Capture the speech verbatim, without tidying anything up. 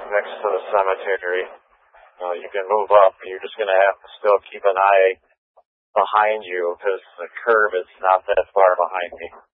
next to the cemetery. Uh, you can move up. You're just going to have to still keep an eye behind you because the curb is not that far behind me.